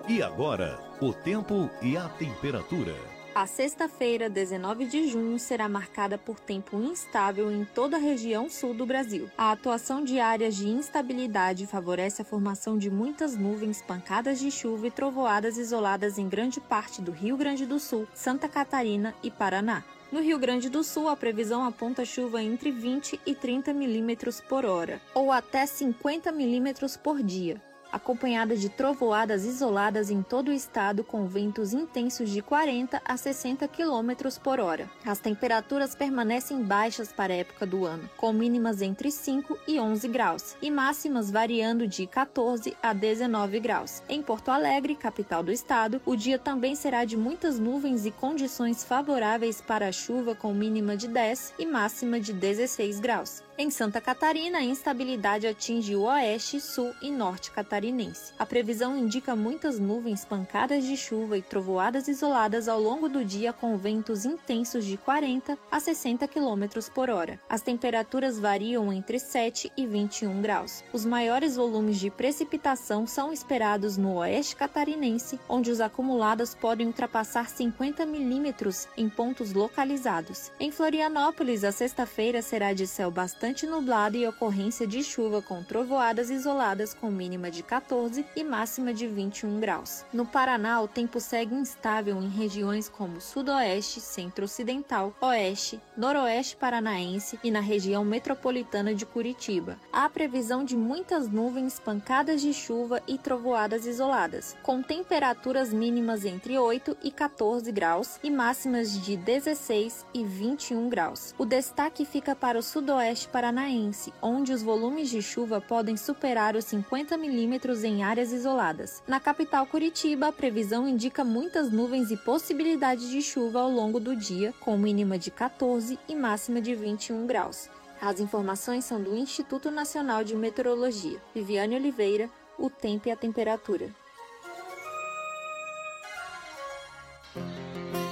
E agora, o tempo e a temperatura. A sexta-feira, 19 de junho, será marcada por tempo instável em toda a região sul do Brasil. A atuação de áreas de instabilidade favorece a formação de muitas nuvens, pancadas de chuva e trovoadas isoladas em grande parte do Rio Grande do Sul, Santa Catarina e Paraná. No Rio Grande do Sul, a previsão aponta chuva entre 20 e 30 milímetros por hora, ou até 50 milímetros por dia, acompanhada de trovoadas isoladas em todo o estado com ventos intensos de 40 a 60 km por hora. As temperaturas permanecem baixas para a época do ano, com mínimas entre 5 e 11 graus e máximas variando de 14 a 19 graus. Em Porto Alegre, capital do estado, o dia também será de muitas nuvens e condições favoráveis para a chuva com mínima de 10 e máxima de 16 graus. Em Santa Catarina, a instabilidade atinge o oeste, sul e norte catarinense. A previsão indica muitas nuvens, pancadas de chuva e trovoadas isoladas ao longo do dia com ventos intensos de 40 a 60 km por hora. As temperaturas variam entre 7 e 21 graus. Os maiores volumes de precipitação são esperados no oeste catarinense, onde os acumulados podem ultrapassar 50 milímetros em pontos localizados. Em Florianópolis, a sexta-feira será de céu bastante nublado e ocorrência de chuva com trovoadas isoladas com mínima de 14 e máxima de 21 graus. No Paraná, o tempo segue instável em regiões como sudoeste, centro-ocidental, oeste, noroeste paranaense e na região metropolitana de Curitiba. Há previsão de muitas nuvens, pancadas de chuva e trovoadas isoladas, com temperaturas mínimas entre 8 e 14 graus e máximas de 16 e 21 graus. O destaque fica para o sudoeste paranaense, onde os volumes de chuva podem superar os 50 milímetros em áreas isoladas. Na capital Curitiba, a previsão indica muitas nuvens e possibilidade de chuva ao longo do dia, com mínima de 14 e máxima de 21 graus. As informações são do Instituto Nacional de Meteorologia. Viviane Oliveira, o tempo e a temperatura.